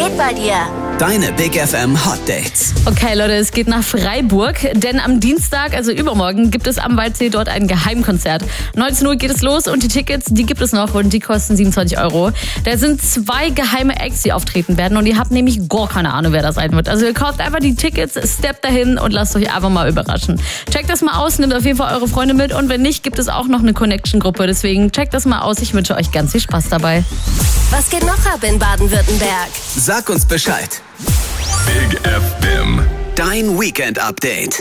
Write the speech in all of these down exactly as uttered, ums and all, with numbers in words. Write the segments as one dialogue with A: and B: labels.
A: geht bei dir?
B: Deine Big F M Hot Dates.
C: Okay, Leute, es geht nach Freiburg, denn am Dienstag, also übermorgen, gibt es am Waldsee dort ein Geheimkonzert. neunzehn Uhr geht es los und die Tickets, die gibt es noch und die kosten siebenundzwanzig Euro. Da sind zwei geheime Acts, die auftreten werden und ihr habt nämlich gar keine Ahnung, wer das sein wird. Also ihr kauft einfach die Tickets, steppt dahin und lasst euch einfach mal überraschen. Checkt das mal aus, nehmt auf jeden Fall eure Freunde mit und wenn nicht, gibt es auch noch eine Connection-Gruppe. Deswegen checkt das mal aus, ich wünsche euch ganz viel Spaß dabei.
A: Was geht noch ab in Baden-Württemberg?
B: Sag uns Bescheid.
D: Big F M.
B: Dein Weekend-Update.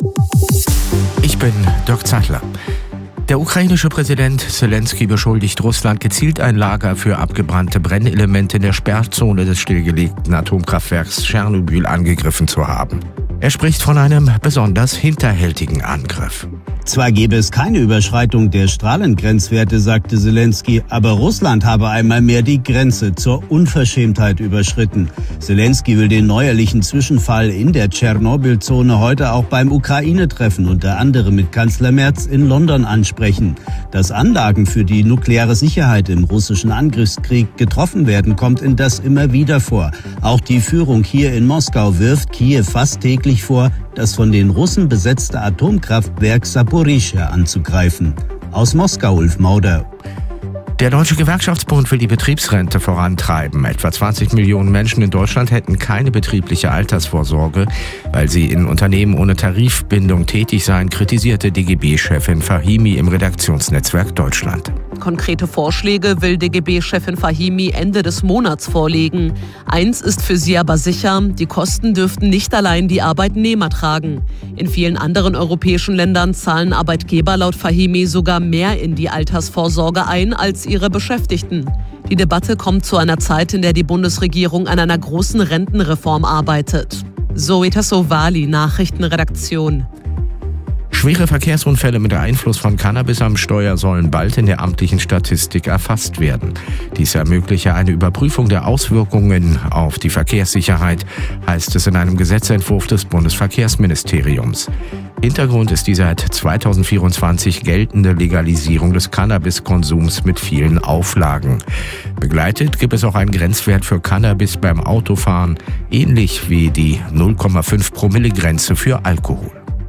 E: Ich bin Dirk Zeitler. Der ukrainische Präsident Zelensky beschuldigt Russland, gezielt ein Lager für abgebrannte Brennelemente in der Sperrzone des stillgelegten Atomkraftwerks Tschernobyl angegriffen zu haben. Er spricht von einem besonders hinterhältigen Angriff.
F: Zwar gäbe es keine Überschreitung der Strahlengrenzwerte, sagte Zelensky, aber Russland habe einmal mehr die Grenze zur Unverschämtheit überschritten. Zelensky will den neuerlichen Zwischenfall in der Tschernobyl-Zone heute auch beim Ukraine-Treffen unter anderem mit Kanzler Merz in London ansprechen. Dass Anlagen für die nukleare Sicherheit im russischen Angriffskrieg getroffen werden, kommt indes immer wieder vor. Auch die Führung hier in Moskau wirft Kiew fast täglich vor, das von den Russen besetzte Atomkraftwerk Saporischschja anzugreifen. Aus Moskau, Ulf Mauder.
E: Der Deutsche Gewerkschaftsbund will die Betriebsrente vorantreiben. Etwa zwanzig Millionen Menschen in Deutschland hätten keine betriebliche Altersvorsorge, weil sie in Unternehmen ohne Tarifbindung tätig seien, kritisierte D G B-Chefin Fahimi im Redaktionsnetzwerk Deutschland.
G: Konkrete Vorschläge will D G B-Chefin Fahimi Ende des Monats vorlegen. Eins ist für sie aber sicher, die Kosten dürften nicht allein die Arbeitnehmer tragen. In vielen anderen europäischen Ländern zahlen Arbeitgeber laut Fahimi sogar mehr in die Altersvorsorge ein als ihre Beschäftigten. Die Debatte kommt zu einer Zeit, in der die Bundesregierung an einer großen Rentenreform arbeitet. Zoe Tassovali, Nachrichtenredaktion.
E: Schwere Verkehrsunfälle mit Einfluss von Cannabis am Steuer sollen bald in der amtlichen Statistik erfasst werden. Dies ermögliche eine Überprüfung der Auswirkungen auf die Verkehrssicherheit, heißt es in einem Gesetzentwurf des Bundesverkehrsministeriums. Hintergrund ist die seit zweitausendvierundzwanzig geltende Legalisierung des Cannabiskonsums mit vielen Auflagen. Begleitet gibt es auch einen Grenzwert für Cannabis beim Autofahren, ähnlich wie die null Komma fünf Promille Grenze für Alkohol.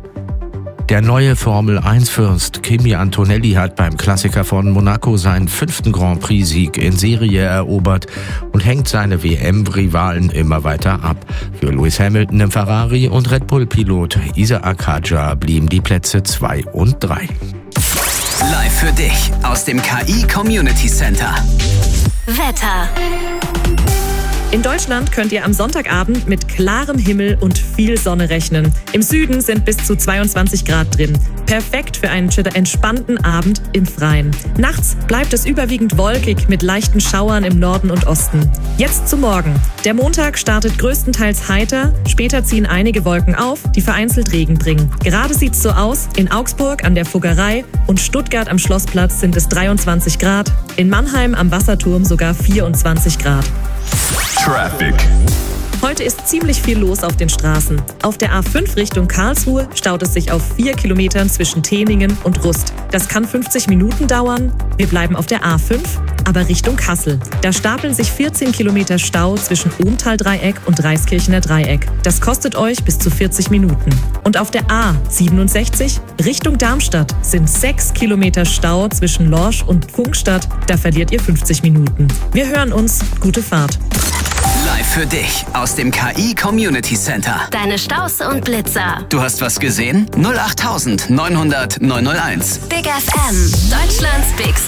E: Der neue Formel eins Fürst Kimi Antonelli hat beim Klassiker von Monaco seinen fünften Grand Prix-Sieg in Serie erobert und hängt seine W M-Rivalen immer weiter ab. Für Lewis Hamilton im Ferrari und Red Bull-Pilot Isaac Hadjar blieben die Plätze zwei und drei.
B: Live für dich aus dem K I Community Center.
A: Wetter.
H: In Deutschland könnt ihr am Sonntagabend mit klarem Himmel und viel Sonne rechnen. Im Süden sind bis zu zweiundzwanzig Grad drin. Perfekt für einen entspannten Abend im Freien. Nachts bleibt es überwiegend wolkig mit leichten Schauern im Norden und Osten. Jetzt zum Morgen. Der Montag startet größtenteils heiter, später ziehen einige Wolken auf, die vereinzelt Regen bringen. Gerade sieht's so aus, in Augsburg an der Fuggerei und Stuttgart am Schlossplatz sind es dreiundzwanzig Grad, in Mannheim am Wasserturm sogar vierundzwanzig Grad.
D: Traffic.
H: Heute ist ziemlich viel los auf den Straßen. Auf der A fünf Richtung Karlsruhe staut es sich auf vier Kilometern zwischen Teningen und Rust. Das kann fünfzig Minuten dauern. Wir bleiben auf der A fünf, aber Richtung Kassel. Da stapeln sich vierzehn Kilometer Stau zwischen Ohmtal-Dreieck und Reiskirchener Dreieck. Das kostet euch bis zu vierzig Minuten. Und auf der A siebenundsechzig Richtung Darmstadt sind sechs Kilometer Stau zwischen Lorsch und Pfungstadt. Da verliert ihr fünfzig Minuten. Wir hören uns. Gute Fahrt.
B: Live für dich aus dem K I Community Center.
A: Deine Staus und Blitzer.
B: Du hast was gesehen? null acht neunhundert neunhundert neunhunderteins.
A: Big F M. Deutschlands Big